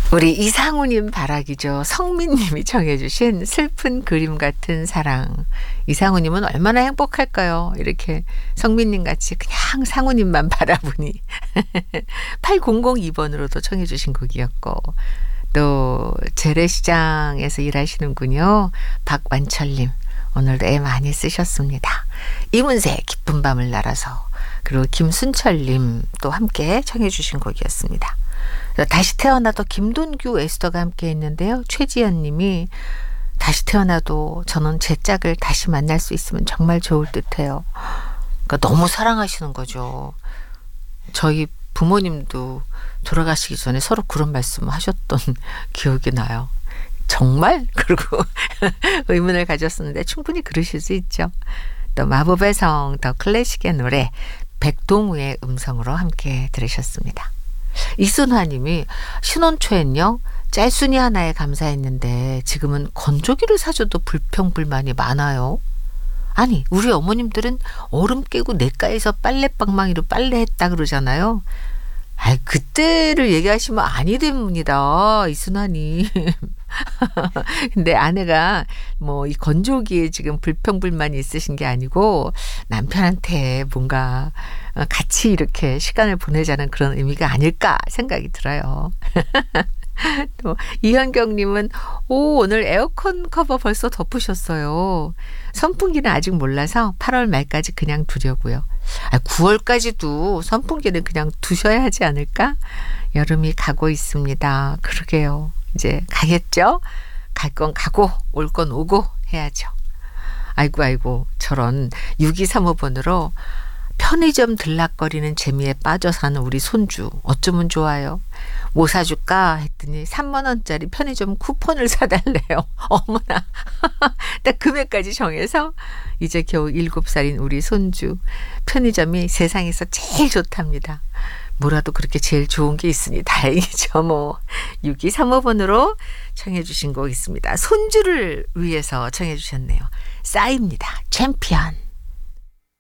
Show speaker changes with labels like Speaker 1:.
Speaker 1: 우리 이상우님 바라기죠. 성민님이 정해주신 슬픈 그림 같은 사랑. 이상우님은 얼마나 행복할까요? 이렇게 성민님 같이 그냥 상우님만 바라보니. 8002번으로도 청해주신 곡이었고, 또 재래시장에서 일하시는군요. 박완철님, 오늘도 애 많이 쓰셨습니다. 이문세 기쁜 밤을 날아서, 그리고 김순철님 또 함께 청해주신 곡이었습니다. 다시 태어나도 김돈규 에스더가 함께 했는데요. 최지연 님이 다시 태어나도 저는 제 짝을 다시 만날 수 있으면 정말 좋을 듯해요. 그러니까 너무 사랑하시는 거죠. 저희 부모님도 돌아가시기 전에 서로 그런 말씀을 하셨던 기억이 나요. 정말? 그리고 의문을 가졌었는데 충분히 그러실 수 있죠. 또 마법의 성, 더 클래식의 노래, 백동우의 음성으로 함께 들으셨습니다. 이순화님이 신혼 초엔요 짤순이 하나에 감사했는데 지금은 건조기를 사줘도 불평불만이 많아요. 아니, 우리 어머님들은 얼음 깨고 냇가에서 빨래방망이로 빨래했다 그러잖아요. 아, 그때를 얘기하시면 아니 됩니다, 이순화님. 근데 아내가 뭐 이 건조기에 지금 불평불만이 있으신 게 아니고 남편한테 뭔가 같이 이렇게 시간을 보내자는 그런 의미가 아닐까 생각이 들어요. 또 이현경님은 오늘 에어컨 커버 벌써 덮으셨어요. 선풍기는 아직 몰라서 8월 말까지 그냥 두려고요. 9월까지도 선풍기는 그냥 두셔야 하지 않을까? 여름이 가고 있습니다. 그러게요. 이제 가겠죠? 갈 건 가고 올 건 오고 해야죠. 아이고 저런 6235번으로 편의점 들락거리는 재미에 빠져 사는 우리 손주 어쩌면 좋아요. 뭐 사줄까 했더니 3만 원짜리 편의점 쿠폰을 사달래요. 어머나. 딱 금액까지 정해서 이제 겨우 7살인 우리 손주. 편의점이 세상에서 제일 좋답니다. 뭐라도 그렇게 제일 좋은 게 있으니 다행이죠. 뭐 6235번으로 청해 주신 곡 있습니다. 손주를 위해서 청해 주셨네요. 싸입니다. 챔피언.